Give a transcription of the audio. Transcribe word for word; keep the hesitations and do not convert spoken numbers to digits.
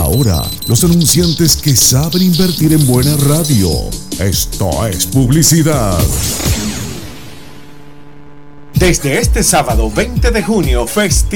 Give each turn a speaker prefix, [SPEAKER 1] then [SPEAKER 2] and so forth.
[SPEAKER 1] Ahora, los anunciantes que saben invertir en buena radio. Esto es publicidad.
[SPEAKER 2] Desde este sábado veinte de junio, Festi